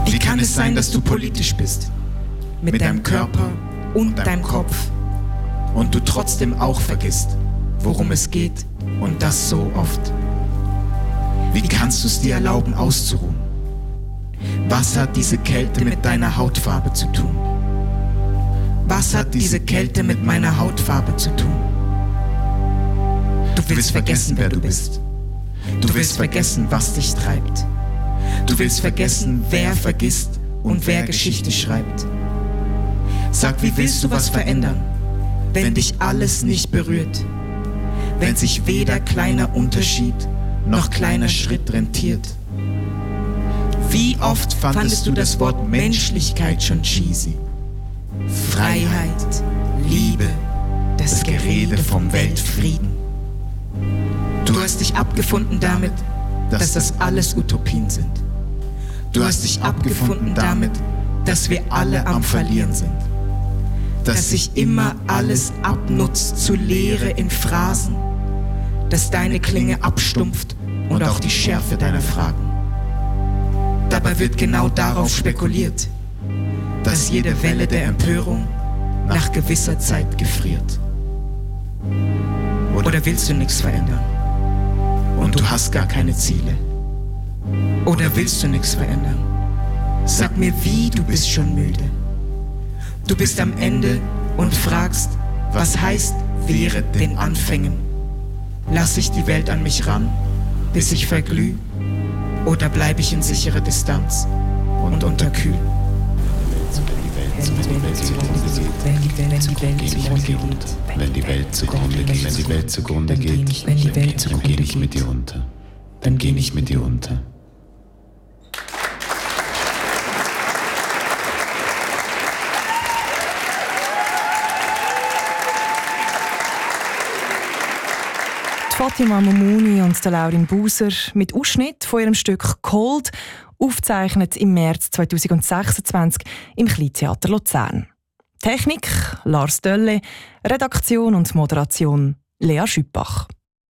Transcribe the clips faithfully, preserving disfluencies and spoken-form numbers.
Wie kann es sein, dass du politisch bist? Mit deinem Körper und deinem Kopf. Und du trotzdem auch vergisst, worum es geht, und das so oft. Wie kannst du es dir erlauben, auszuruhen? Was hat diese Kälte mit deiner Hautfarbe zu tun? Was hat diese Kälte mit meiner Hautfarbe zu tun? Du willst vergessen, wer du bist. Du willst vergessen, was dich treibt. Du willst vergessen, wer vergisst und wer Geschichte schreibt. Sag, wie willst du was verändern, wenn dich alles nicht berührt? Wenn sich weder kleiner Unterschied noch kleiner Schritt rentiert? Wie oft fandest du das Wort Menschlichkeit schon cheesy? Freiheit, Liebe, das Gerede vom Weltfrieden. Du hast dich abgefunden damit, dass das alles Utopien sind. Du hast dich abgefunden damit, dass wir alle am Verlieren sind. Dass sich immer alles abnutzt zu Leere in Phrasen. Dass deine Klinge abstumpft und auch die Schärfe deiner Fragen. Dabei wird genau darauf spekuliert, dass jede Welle der Empörung nach gewisser Zeit gefriert. Oder willst du nichts verändern? Und du hast gar keine Ziele. Oder willst du nichts verändern? Sag mir wie, du bist schon müde. Du bist am Ende und fragst, was heißt wäre den Anfängen? Lass ich die Welt an mich ran, bis ich verglüh? Oder bleib ich in sicherer Distanz und unterkühl? Wenn die Welt zugrunde geht, wenn die Welt zugrunde geht, dann geh ich mit dir unter. Dann geh ich mit dir unter. Fatima Momuni und der Laurin Buser mit Ausschnitt von ihrem Stück «Cold», aufgezeichnet im März zweitausendsechsundzwanzig im Kleintheater Luzern. Technik Lars Dölle, Redaktion und Moderation Lea Schüppach.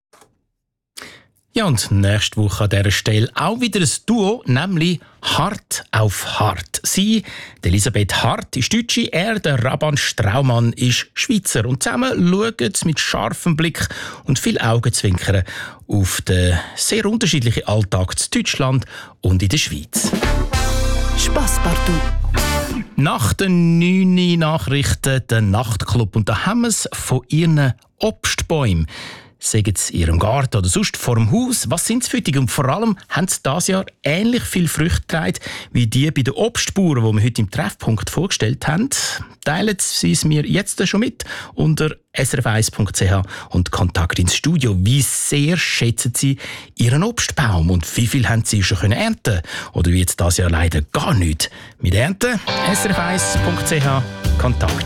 Ja, und nächste Woche an dieser Stelle auch wieder ein Duo, nämlich Hart auf Hart. Sie, Elisabeth Hart, ist Deutsche, er, der Raban Straumann, ist Schweizer. Und zusammen schauen sie mit scharfem Blick und viel Augenzwinkern auf den sehr unterschiedlichen Alltag in Deutschland und in der Schweiz. Spasspartout. Nach den neun Nachrichten der Nachtclub. Und da haben wir es von ihren Obstbäumen. Sagen sie in ihrem Garten oder sonst vor dem Haus. Was sind sie für die? Und vor allem haben sie dieses Jahr ähnlich viel Früchte getragen wie die bei den Obstbauern, die wir heute im Treffpunkt vorgestellt haben. Teilen sie es mir jetzt schon mit unter s r f eins punkt c h und Kontakt ins Studio. Wie sehr schätzen sie ihren Obstbaum und wie viel haben sie schon ernten können? Oder wie jetzt dieses Jahr leider gar nicht mit ernten? s r f eins punkt c h Kontakt